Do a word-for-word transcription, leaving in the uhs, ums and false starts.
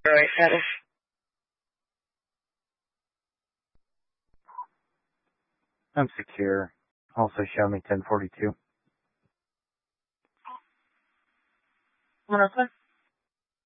Right, status. I'm secure. Also show me ten forty-two. one oh seven.